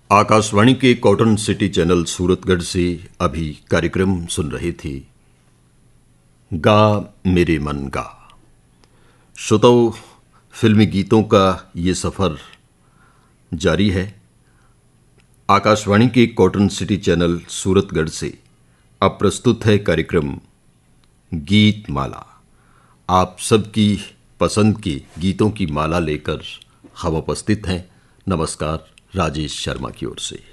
आकाशवाणी के cotton city channel Suratgarh से अभी कार्यक्रम सुन रहे थे। गा मेरे मन गा। श्रोताओं, फिल्मी गीतों का ये सफ़र जारी है। आकाशवाणी के कॉटन सिटी चैनल सूरतगढ़ से अब प्रस्तुत है कार्यक्रम गीत माला। आप सबकी पसंद की गीतों की माला लेकर हम उपस्थित हैं। नमस्कार, राजेश शर्मा की ओर से।